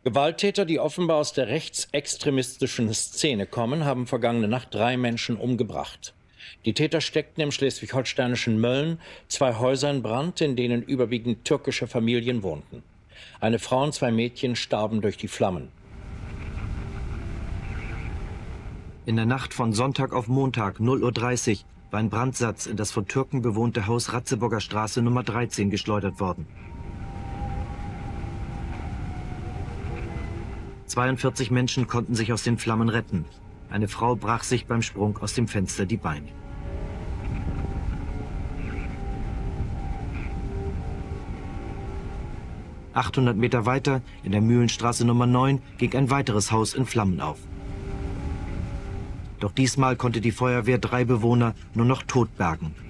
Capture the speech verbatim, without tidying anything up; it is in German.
Gewalttäter, die offenbar aus der rechtsextremistischen Szene kommen, haben vergangene Nacht drei Menschen umgebracht. Die Täter steckten im schleswig-holsteinischen Mölln zwei Häuser in Brand, in denen überwiegend türkische Familien wohnten. Eine Frau und zwei Mädchen starben durch die Flammen. In der Nacht von Sonntag auf Montag, null Uhr dreißig, war ein Brandsatz in das von Türken bewohnte Haus Ratzeburger Straße Nummer dreizehn geschleudert worden. zweiundvierzig Menschen konnten sich aus den Flammen retten. Eine Frau brach sich beim Sprung aus dem Fenster die Beine. achthundert Meter weiter, in der Mühlenstraße Nummer neun, ging ein weiteres Haus in Flammen auf. Doch diesmal konnte die Feuerwehr drei Bewohner nur noch tot bergen.